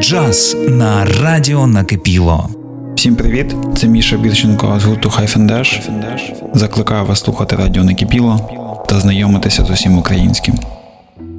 Джаз на радіо Накипіло. Всім привіт, це Міша Бірченко з гурту Hi-Fan Dash. Закликаю вас слухати радіо Накипіло та знайомитися з усім українським.